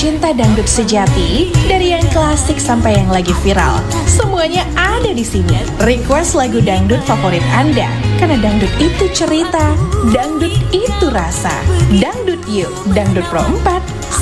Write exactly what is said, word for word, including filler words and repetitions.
Cinta dangdut sejati, dari yang klasik sampai yang lagi viral, semuanya ada di sini. Request lagu dangdut favorit Anda, karena dangdut itu cerita, dangdut itu rasa. Dangdut Yuk, Dangdut Pro empat.